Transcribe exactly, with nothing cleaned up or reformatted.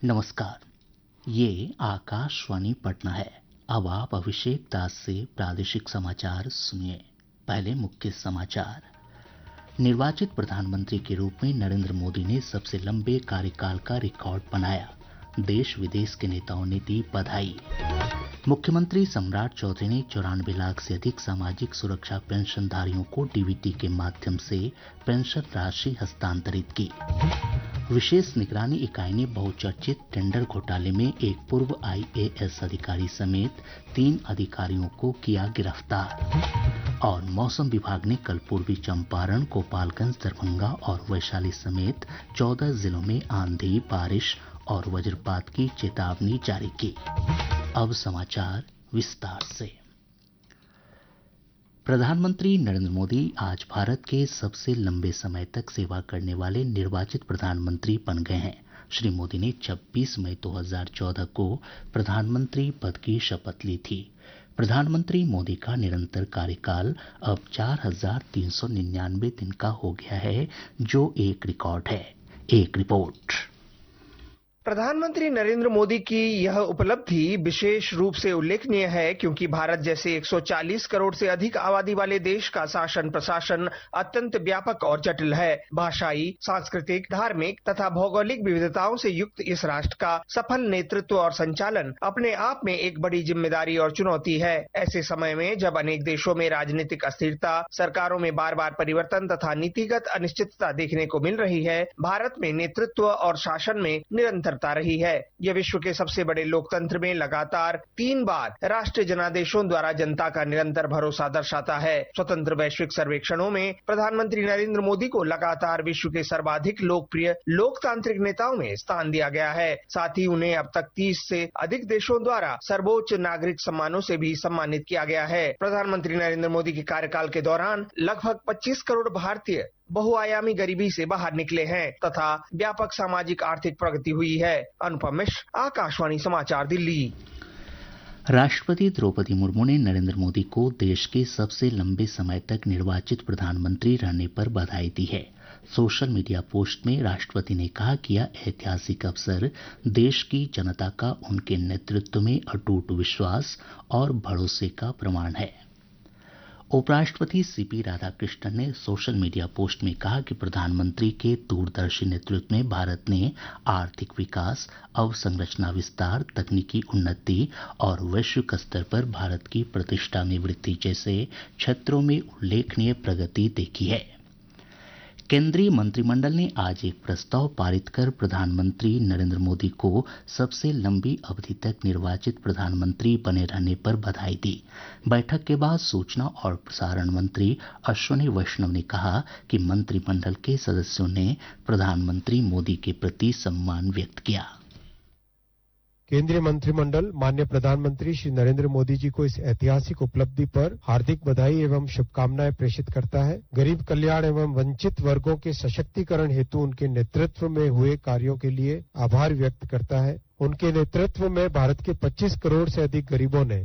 नमस्कार, ये आकाशवाणी पटना है। अब आप अभिषेक दास से प्रादेशिक समाचार सुनिए। पहले मुख्य समाचार। निर्वाचित प्रधानमंत्री के रूप में नरेंद्र मोदी ने सबसे लंबे कार्यकाल का रिकॉर्ड बनाया। देश विदेश के नेताओं ने दी बधाई। मुख्यमंत्री सम्राट चौधरी ने चौरानवे लाख से अधिक सामाजिक सुरक्षा पेंशनधारियों को डीबीटी के माध्यम से पेंशन राशि हस्तांतरित की। विशेष निगरानी इकाई ने बहुचर्चित टेंडर घोटाले में एक पूर्व आईएएस अधिकारी समेत तीन अधिकारियों को किया गिरफ्तार। और मौसम विभाग ने कल पूर्वी चंपारण, गोपालगंज, दरभंगा और वैशाली समेत चौदह जिलों में आंधी, बारिश और वज्रपात की चेतावनी जारी की। अब समाचार विस्तार से। प्रधानमंत्री नरेंद्र मोदी आज भारत के सबसे लंबे समय तक सेवा करने वाले निर्वाचित प्रधानमंत्री बन गए हैं। श्री मोदी ने छब्बीस मई दो हज़ार चौदह को प्रधानमंत्री पद की शपथ ली थी। प्रधानमंत्री मोदी का निरंतर कार्यकाल अब चार हजार तीन सौ निन्यानवे दिन का हो गया है, जो एक रिकॉर्ड है। एक रिपोर्ट। प्रधानमंत्री नरेंद्र मोदी की यह उपलब्धि विशेष रूप से उल्लेखनीय है, क्योंकि भारत जैसे एक सौ चालीस करोड़ से अधिक आबादी वाले देश का शासन प्रशासन अत्यंत व्यापक और जटिल है। भाषाई, सांस्कृतिक, धार्मिक तथा भौगोलिक विविधताओं से युक्त इस राष्ट्र का सफल नेतृत्व और संचालन अपने आप में एक बड़ी जिम्मेदारी और चुनौती है। ऐसे समय में जब अनेक देशों में राजनीतिक अस्थिरता, सरकारों में बार बार परिवर्तन तथा नीतिगत अनिश्चितता देखने को मिल रही है, भारत में नेतृत्व और शासन में निरंतर रही है। यह विश्व के सबसे बड़े लोकतंत्र में लगातार तीन बार राष्ट्रीय जनादेशों द्वारा जनता का निरंतर भरोसा दर्शाता है। स्वतंत्र वैश्विक सर्वेक्षणों में प्रधानमंत्री नरेंद्र मोदी को लगातार विश्व के सर्वाधिक लोकप्रिय लोकतांत्रिक नेताओं में स्थान दिया गया है। साथ ही उन्हें अब तक तीस से अधिक देशों द्वारा सर्वोच्च नागरिक सम्मानों से भी सम्मानित किया गया है। प्रधानमंत्री नरेंद्र मोदी के कार्यकाल के दौरान लगभग पच्चीस करोड़ भारतीय बहुआयामी गरीबी से बाहर निकले हैं तथा व्यापक सामाजिक आर्थिक प्रगति हुई है। अनुपम मिश्र, आकाशवाणी समाचार, दिल्ली। राष्ट्रपति द्रौपदी मुर्मू ने नरेंद्र मोदी को देश के सबसे लंबे समय तक निर्वाचित प्रधानमंत्री रहने पर बधाई दी है। सोशल मीडिया पोस्ट में राष्ट्रपति ने कहा कि यह ऐतिहासिक अवसर देश की जनता का उनके नेतृत्व में अटूट विश्वास और भरोसे का प्रमाण है। उपराष्ट्रपति सीपी राधाकृष्णन ने सोशल मीडिया पोस्ट में कहा कि प्रधानमंत्री के दूरदर्शी नेतृत्व में भारत ने आर्थिक विकास, अवसंरचना विस्तार, तकनीकी उन्नति और वैश्विक स्तर पर भारत की प्रतिष्ठा में वृद्धि जैसे क्षेत्रों में उल्लेखनीय प्रगति देखी है। केंद्रीय मंत्रिमंडल ने आज एक प्रस्ताव पारित कर प्रधानमंत्री नरेंद्र मोदी को सबसे लंबी अवधि तक निर्वाचित प्रधानमंत्री बने रहने पर बधाई दी। बैठक के बाद सूचना और प्रसारण मंत्री अश्विनी वैष्णव ने कहा कि मंत्रिमंडल के सदस्यों ने प्रधानमंत्री मोदी के प्रति सम्मान व्यक्त किया। केंद्रीय मंत्रिमंडल माननीय प्रधानमंत्री श्री नरेंद्र मोदी जी को इस ऐतिहासिक उपलब्धि पर हार्दिक बधाई एवं शुभकामनाएं प्रेषित करता है। गरीब कल्याण एवं वंचित वर्गों के सशक्तिकरण हेतु उनके नेतृत्व में हुए कार्यों के लिए आभार व्यक्त करता है। उनके नेतृत्व में भारत के पच्चीस करोड़ से अधिक गरीबों ने